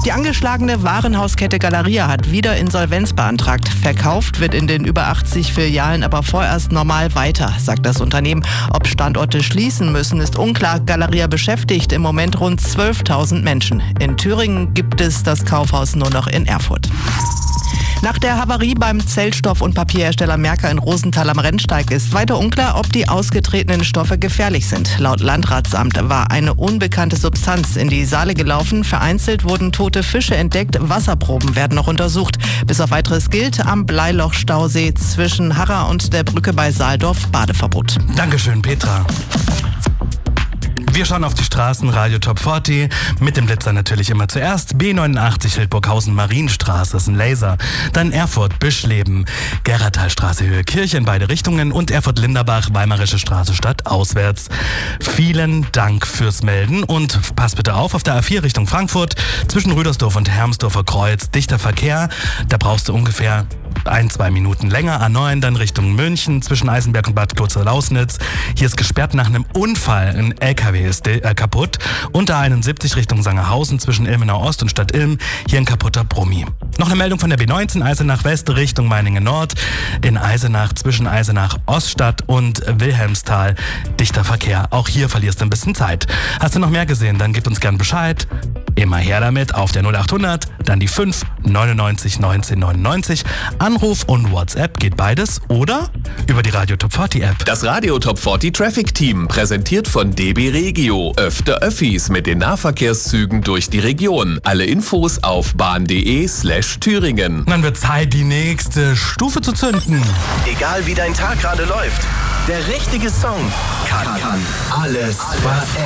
Die angeschlagene Warenhauskette Galeria hat wieder Insolvenz beantragt. Verkauft wird in den über 80 Filialen aber vorerst normal weiter, sagt das Unternehmen. Ob Standorte schließen müssen, ist unklar. Galeria beschäftigt im Moment rund 12.000 Menschen. In Thüringen gibt es das Kaufhaus nur noch in Erfurt. Nach der Havarie beim Zellstoff- und Papierhersteller Merker in Rosenthal am Rennsteig ist weiter unklar, ob die ausgetretenen Stoffe gefährlich sind. Laut Landratsamt war eine unbekannte Substanz in die Saale gelaufen. Vereinzelt wurden tote Fische entdeckt. Wasserproben werden noch untersucht. Bis auf Weiteres gilt am Bleiloch-Stausee zwischen Harra und der Brücke bei Saaldorf Badeverbot. Dankeschön, Petra. Wir schauen auf die Straßen, Radio Top 40, mit dem Blitzer natürlich immer zuerst. B89 Hildburghausen, Marienstraße, ist ein Laser. Dann Erfurt, Bischleben, Gerrathalstraße, Höhe Kirche in beide Richtungen und Erfurt-Linderbach, Weimarische Straße, Stadt auswärts. Vielen Dank fürs Melden und pass bitte auf der A4 Richtung Frankfurt, zwischen Rüdersdorf und Hermsdorfer Kreuz, dichter Verkehr, da brauchst du ungefähr 1-2 Minuten länger. A9 dann Richtung München, zwischen Eisenberg und Bad Kreuznach-Lausnitz. Hier ist gesperrt nach einem Unfall. Ein LKW ist kaputt. Und A71 Richtung Sangerhausen, zwischen Ilmenau Ost und Stadt Ilm. Hier ein kaputter Brummi. Noch eine Meldung von der B19 Eisenach West Richtung Meiningen Nord. In Eisenach zwischen Eisenach Oststadt und Wilhelmsthal dichter Verkehr. Auch hier verlierst du ein bisschen Zeit. Hast du noch mehr gesehen? Dann gib uns gern Bescheid. Immer her damit auf der 0800, dann die 5 99 19 99. Anruf und WhatsApp geht beides oder über die Radio Top 40 App. Das Radio Top 40 Traffic Team, präsentiert von DB Regio. Öfter Öffis mit den Nahverkehrszügen durch die Region. Alle Infos auf bahn.de/Thüringen. Dann wird Zeit, die nächste Stufe zu zünden. Egal wie dein Tag gerade läuft, der richtige Song kann alles verändern.